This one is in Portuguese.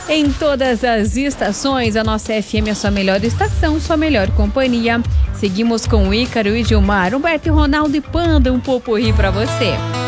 Em todas as estações, a nossa FM é sua melhor estação, sua melhor companhia. Seguimos com o Ícaro e Gilmar, Humberto e Ronaldo e Panda, um popurrí pra você.